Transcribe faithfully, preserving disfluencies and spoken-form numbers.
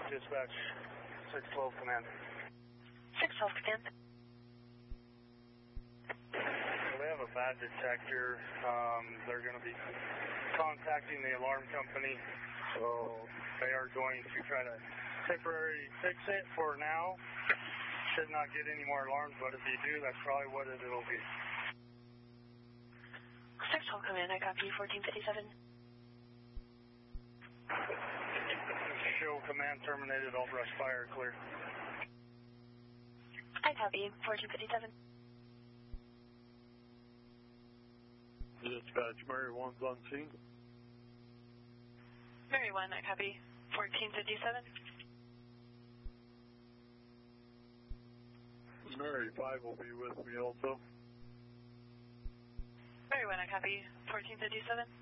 Dispatch, six twelve command. six twelve command. They have a bad detector. Um, they're going to be contacting the alarm company, so they are going to try to temporarily fix it for now. Should not get any more alarms, but if you do, that's probably what it will be. six twelve command, I copy fourteen fifty-seven. Show command terminated, all brush fire, clear. I copy fourteen fifty-seven. Dispatch, Mary one's on scene. Mary one, I copy fourteen fifty-seven. Mary five will be with me also. Mary one, I copy fourteen fifty-seven.